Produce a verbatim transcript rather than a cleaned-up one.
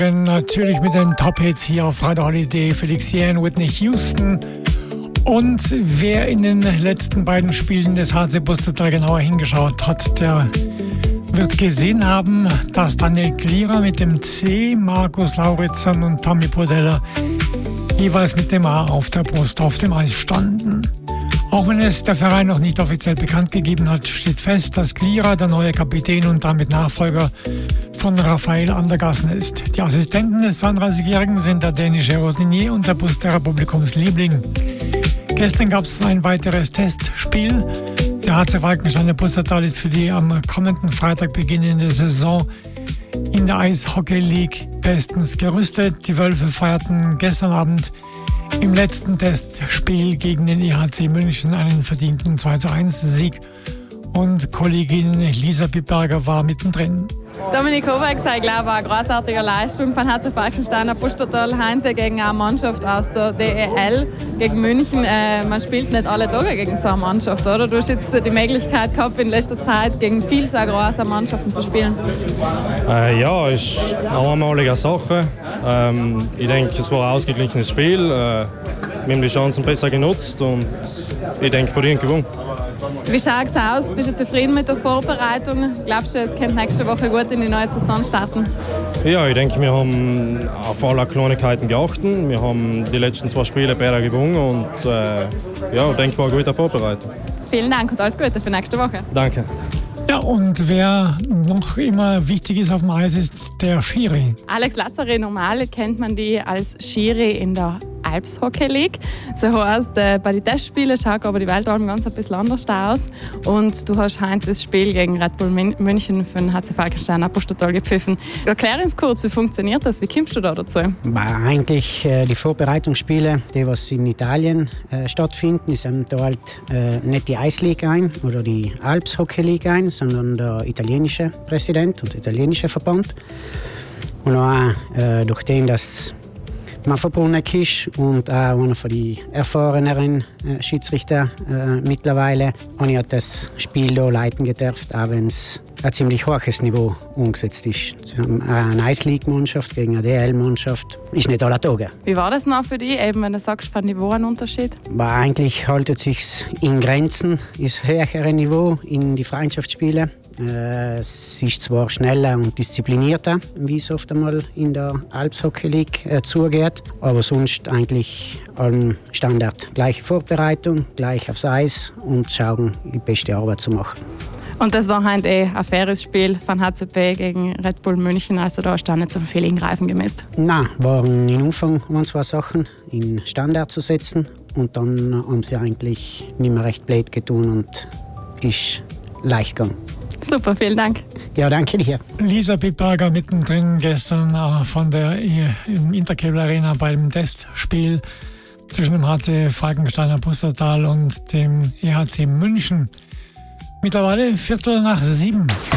Natürlich mit den Top-Hits hier auf Radio Holiday, Felix Jähn, Whitney Houston. Und wer in den letzten beiden Spielen des H C Pustertal genauer hingeschaut hat, der wird gesehen haben, dass Daniel Glierer mit dem C, Markus Lauritzen und Tommy Podella jeweils mit dem A auf der Brust auf dem Eis standen. Auch wenn es der Verein noch nicht offiziell bekannt gegeben hat, steht fest, dass Glierer der neue Kapitän und damit Nachfolger von Raphael Andergassen ist. Die Assistenten des zweiunddreißigjährigen sind der dänische Routinier und der Pusterer Publikumsliebling. Gestern gab es ein weiteres Testspiel. Der H C Falkensteiner Pustertal ist für die am kommenden Freitag beginnende Saison in der Eishockey League bestens gerüstet. Die Wölfe feierten gestern Abend im letzten Testspiel gegen den E H C München einen verdienten zwei zu eins Sieg und Kollegin Lisa Biberger war mittendrin. Dominik Kovacs, ich glaube, eine großartige Leistung von H C Falkensteiner Pustertal heute gegen eine Mannschaft aus der D E L, gegen München. Äh, man spielt nicht alle Tage gegen so eine Mannschaft, oder? Du hast jetzt die Möglichkeit gehabt, in letzter Zeit gegen viele so große Mannschaften zu spielen. Äh, ja, ist eine einmalige Sache. Ähm, ich denke, es war ein ausgeglichenes Spiel. Äh, wir haben die Chancen besser genutzt und ich denke, verdient gewonnen. Wie schaut es aus? Bist du zufrieden mit der Vorbereitung? Glaubst du, es könnte nächste Woche gut in die neue Saison starten? Ja, ich denke, wir haben auf alle Kleinigkeiten geachtet. Wir haben die letzten zwei Spiele besser gewonnen und äh, ja, ich denke, war eine gute Vorbereitung. Vielen Dank und alles Gute für nächste Woche. Danke. Ja, und wer noch immer wichtig ist auf dem Eis, ist der Schiri. Alex Lazare, normal kennt man die als Schiri in der Alps Hockey League. So heißt, äh, bei den Testspielen schaut aber die Welt ganz ein bisschen anders aus. Und du hast heute das Spiel gegen Red Bull München für den H C Falkensteiner Pustertal gepfiffen. Erklär uns kurz, wie funktioniert das? Wie kommst du da dazu? Eigentlich äh, die Vorbereitungsspiele, die was in Italien äh, stattfinden, sind da halt äh, nicht die Ice League ein oder die Alps Hockey League ein, sondern der italienische Präsident und der italienische Verband. Und auch äh, durch den, dass man verbunden ist und auch einer von den erfahreneren äh, Schiedsrichter äh, mittlerweile. Und ich habe das Spiel hier leiten gedurft, auch wenn es ein ziemlich hohes Niveau umgesetzt ist. Wir haben eine Ice League-Mannschaft gegen eine D L Mannschaft. Ist nicht alle Tage. Wie war das noch für dich, eben wenn du sagst, von Niveau ein Unterschied? Aber eigentlich hält es sich in Grenzen, ist höhere Niveau in die Freundschaftsspiele. Äh, es ist zwar schneller und disziplinierter, wie es oft einmal in der Alps Hockey League äh, zugeht, aber sonst eigentlich am Standard. Gleiche Vorbereitung, gleich aufs Eis und schauen, die beste Arbeit zu machen. Und das war heute eh ein faires Spiel von H C P gegen Red Bull München, also da ist da nicht so viel Ingreifen gemisst. Nein, waren im Anfang waren zwei Sachen, in Standard zu setzen und dann haben sie eigentlich nicht mehr recht blöd getan und ist leicht gegangen. Super, vielen Dank. Ja, danke dir. Lisa Biberger mittendrin gestern äh, von der äh, im Intercable Arena beim Testspiel zwischen dem H C Falkensteiner Pustertal und dem E H C München. Mittlerweile Viertel nach sieben.